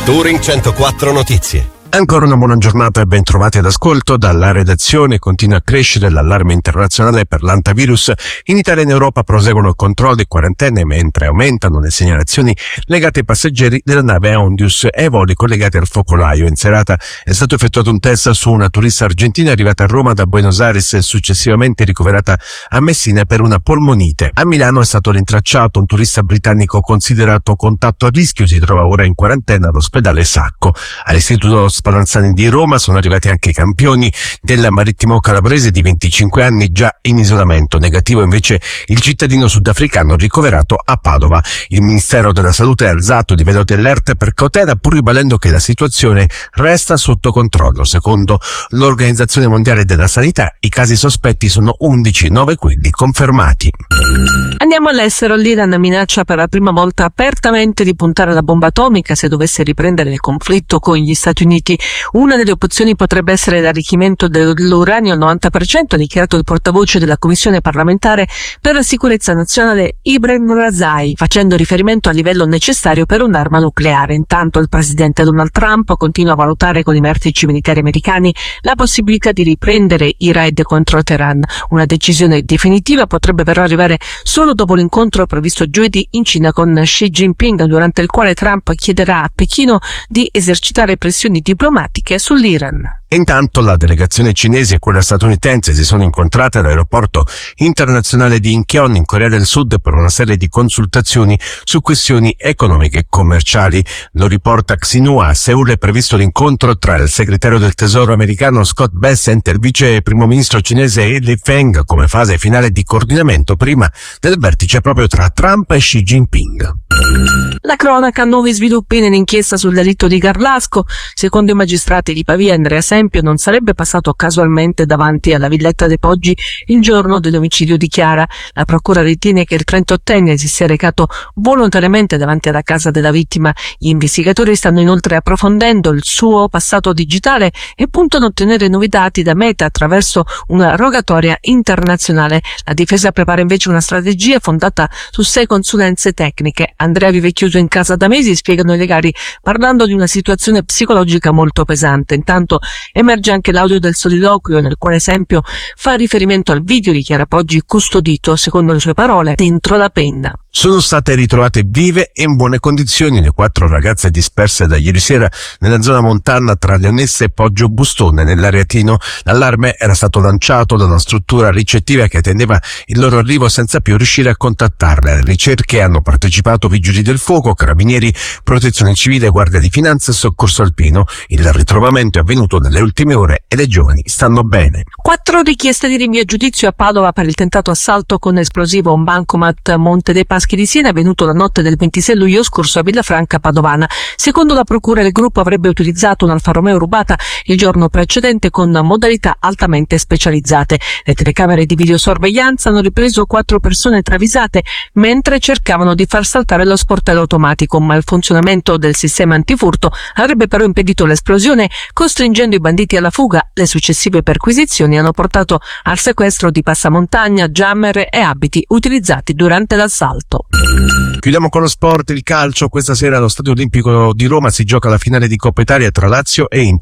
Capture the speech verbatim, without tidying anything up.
Touring centoquattro Notizie. Ancora una buona giornata e ben trovati ad ascolto. Dalla redazione continua a crescere l'allarme internazionale per l'antivirus. In Italia e in Europa proseguono controlli e quarantene, mentre aumentano le segnalazioni legate ai passeggeri della nave Ondius e ai voli collegati al focolaio. In serata è stato effettuato un test su una turista argentina arrivata a Roma da Buenos Aires e successivamente ricoverata a Messina per una polmonite. A Milano è stato rintracciato un turista britannico considerato contatto a rischio, si trova ora in quarantena all'ospedale Sacco. All'istituto Spallanzani di Roma sono arrivati anche i campioni del marittimo calabrese di venticinque anni già in isolamento. Negativo invece il cittadino sudafricano ricoverato a Padova. Il Ministero della Salute ha alzato il livello di allerta per cautela, pur ribadendo che la situazione resta sotto controllo. Secondo l'Organizzazione Mondiale della Sanità i casi sospetti sono undici, nove quelli confermati. Andiamo all'estero. L'Iran minaccia per la prima volta apertamente di puntare la bomba atomica se dovesse riprendere il conflitto con gli Stati Uniti. Una delle opzioni potrebbe essere l'arricchimento dell'uranio al novanta per cento, ha dichiarato il portavoce della Commissione parlamentare per la sicurezza nazionale Ibrahim Razai, facendo riferimento al livello necessario per un'arma nucleare. Intanto il presidente Donald Trump continua a valutare con i vertici militari americani la possibilità di riprendere i raid contro Teheran. Una decisione definitiva potrebbe però arrivare solo dopo l'incontro previsto giovedì in Cina con Xi Jinping, durante il quale Trump chiederà a Pechino di esercitare pressioni diplomatiche sull'Iran. Intanto la delegazione cinese e quella statunitense si sono incontrate all'aeroporto internazionale di Incheon in Corea del Sud per una serie di consultazioni su questioni economiche e commerciali. Lo riporta Xinhua. A Seul è previsto l'incontro tra il segretario del tesoro americano Scott Bessent e il vice primo ministro cinese Li Feng come fase finale di coordinamento prima del vertice proprio tra Trump e Xi Jinping. La cronaca, nuovi sviluppi nell'inchiesta sul delitto di Garlasco. Secondo i magistrati di Pavia, Andrea Sempio non sarebbe passato casualmente davanti alla Villetta dei Poggi il giorno dell'omicidio di Chiara. La procura ritiene che il trentottenne si sia recato volontariamente davanti alla casa della vittima. Gli investigatori stanno inoltre approfondendo il suo passato digitale e puntano a ottenere nuovi dati da Meta attraverso una rogatoria internazionale. La difesa prepara invece una strategia fondata su sei consulenze tecniche. Andrea vive chiuso in casa da mesi, spiegano i legali, parlando di una situazione psicologica molto pesante. Intanto emerge anche l'audio del soliloquio nel quale Sempio fa riferimento al video di Chiara Poggi custodito, secondo le sue parole, dentro la penna. Sono state ritrovate vive e in buone condizioni le quattro ragazze disperse da ieri sera nella zona montana tra Leonessa e Poggio Bustone nell'Ariatino. L'allarme era stato lanciato da una struttura ricettiva che attendeva il loro arrivo senza più riuscire a contattarle. Alle ricerche hanno partecipato vigili del fuoco, carabinieri, protezione civile, guardia di finanza e soccorso alpino. Il ritrovamento è avvenuto nelle ultime ore e le giovani stanno bene. Quattro richieste di rinvio a giudizio a Padova per il tentato assalto con esplosivo a un bancomat Monte dei Paschi di Siena, avvenuto la notte del ventisei luglio scorso a Villafranca Padovana. Secondo la procura il gruppo avrebbe utilizzato un'Alfa Romeo rubata il giorno precedente con modalità altamente specializzate. Le telecamere di videosorveglianza hanno ripreso quattro persone travisate mentre cercavano di far saltare lo sportello automatico, ma il funzionamento del sistema antifurto avrebbe però impedito l'esplosione, costringendo i banditi alla fuga. Le successive perquisizioni hanno portato al sequestro di passamontagna, jammer e abiti utilizzati durante l'assalto. Chiudiamo con lo sport, il calcio. Questa sera allo Stadio Olimpico di Roma si gioca la finale di Coppa Italia tra Lazio e Inter.